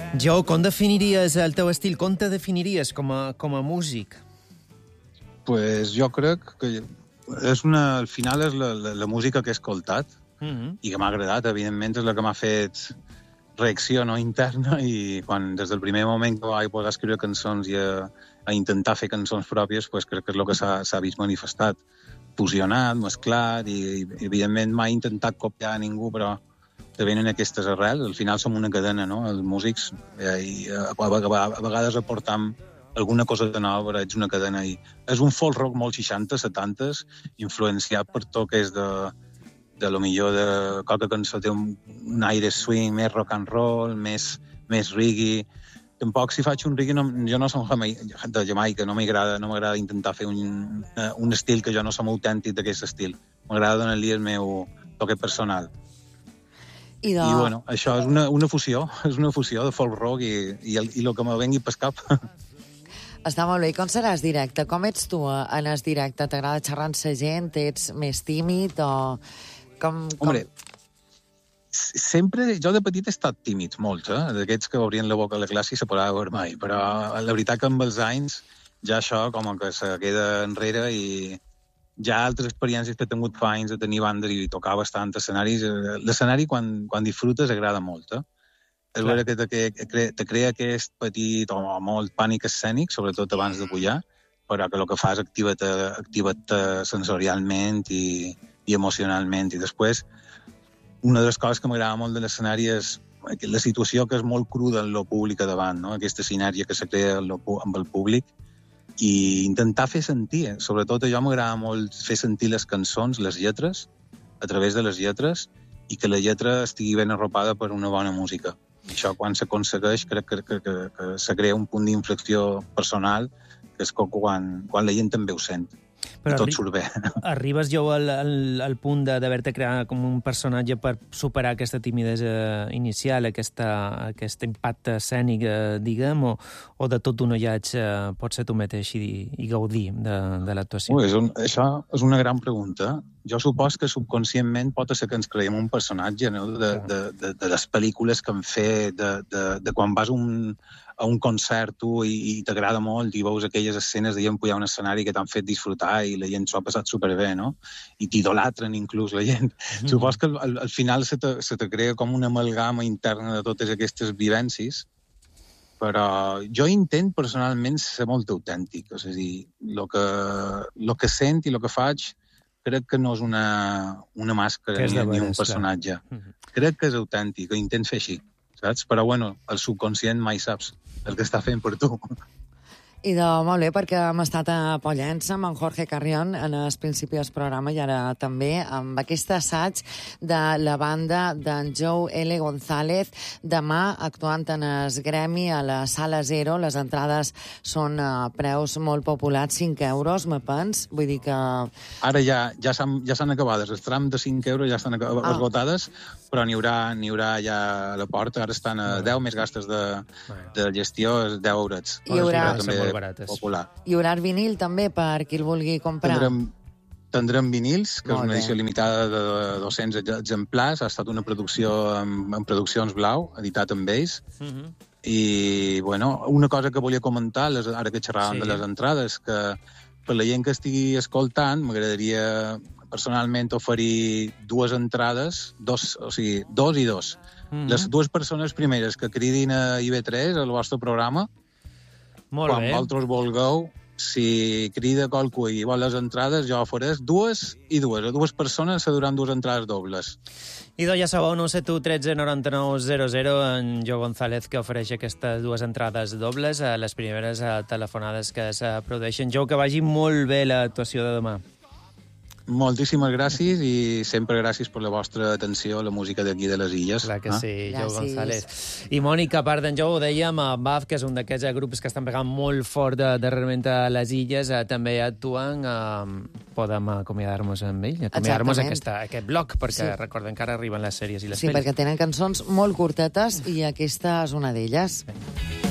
Jo, com definiries el teu estil? Com te definiries com a músic? Pues jo crec que al final és la música que he escoltat i que m'ha agradat, evidentment, és la que m'ha fet reacció interna, i quan des del primer moment que vaig poder escriure cançons i a intentar fer cançons pròpies, pues crec que és el que s'ha vist manifestat. Fusionat, mesclat, i evidentment mai he intentat copiar a ningú, però te venen aquestes arrels. Al final som una cadena, no?, els músics, i a vegades aportam alguna cosa de nova, però ets una cadena. I és un folk rock molt 60, 70s, influenciat per tot que és de lo millor de qualque cançó té un aire swing, més rock and roll, més reggae. Tampoc, si faig un reggae, jo no som de Jamaica, no m'agrada intentar fer un estil que jo no som autèntic d'aquest estil. M'agrada donar-li el meu toque personal. I bueno, això és una fusió de folk rock i el que me vengui pel cap. Està molt bé. I com seràs directe? Com ets tu en el directe? T'agrada xerrar amb la gent? Ets més tímid o... Hombre, sempre, jo de petit he estat tímid, molts, d'aquests que obrien la boca a la classe i se posava vermell, però la veritat que amb els anys ja això com que se queda enrere, i ja altres experiències que he tingut fa anys de tenir bandes i tocar bastant escenaris. L'escenari, quan disfrutes, agrada molt, És vera que te crea aquest petit o molt pànic escènic, sobretot abans de pujar, però que el que fa és activar-te sensorialment i emocionalment. I després, una de les coses que m'agrada molt de l'escenari és la situació que és molt cruda en lo públic a davant, no? Aquesta sinergia que se crea amb el públic, i intentar fer sentir. Sobretot a jo m'agrada molt fer sentir les cançons, les lletres, a través de les lletres, i que la lletra estigui ben arropada per una bona música. I això, quan s'aconsegueix, crec que se crea un punt d'inflexió personal, que és quan la gent també ho sent. Però tot surt bé. Arribes jo al punt d'haver-te creat com un personatge per superar aquesta timidesa inicial, aquest impacte escènic, diguem, o de tot un ullatge pots ser tu mateix i gaudir de l'actuació? Això és una gran pregunta. Jo supos que subconscientment pot ser que ens creiem un personatge, no?, de les pel·lícules que hem fet, de quan vas a un concert tu i t'agrada molt i veus aquelles escenes de gent pujar a un escenari que t'han fet disfrutar i la gent s'ho ha passat superbé, no? I t'idolatren inclús la gent. Supos que al final se te crea com una amalgama interna de totes aquestes vivències, però jo intent personalment ser molt autèntic. És a dir, el que sent i el que faig crec que no és una màscara ni un personatge. Crec que és autèntic, que intent fer així, saps? Però bueno, el subconscient mai saps el que està fent per tu. I molt bé, perquè hem estat a Pollença amb en Jorge Carrión en el principi del programa i ara també amb aquest assaig de la banda d'en Joe L. González, demà actuant en el Gremi a la Sala Zero. Les entrades són a preus molt populars, 5 euros, me pens. Vull dir que... Ara ja s'han acabades. Els trams de 5 euros ja estan esgotades, però n'hi haurà ja a la porta. Ara estan a 10 més gastos de gestió, 10 eurets. Hi haurà... popular. Hi haurà vinil també per qui el vulgui comprar? Tindrem vinils, que és una edició limitada de 200 exemplars. Ha estat una producció amb Produccions Blau, editat amb ells. I, bueno, una cosa que volia comentar, ara que xerràvem de les entrades, que per la gent que estigui escoltant, m'agradaria personalment oferir 2 entrades, o sigui, 2 i 2. Les 2 persones primeres que cridin a IB3, al vostre programa, quan vosaltres vulgueu, si crida qualcú i vol les entrades, jo ofereix 2 i 2. A 2 persones se duran 2 entrades dobles. Idò, ja sabeu, 971 13 99 00, en Joe González, que ofereix aquestes 2 entrades dobles a les primeres telefonades que se produeixen. Joe, que vagi molt bé l'actuació de demà. Moltíssimes gràcies i sempre gràcies per la vostra atenció a la música d'aquí de les Illes. Clar que sí, Joe González. I Mònica, a part d'en Joe, ho dèiem, BAF, que és un d'aquests grups que estan pegant molt fort darrerament a les Illes, també actuen. Podem acomiadar-nos amb ell, acomiadar-nos aquest bloc, perquè recordem que ara arriben les sèries i les pel·lis. Sí, perquè tenen cançons molt curtetes i aquesta és una d'elles.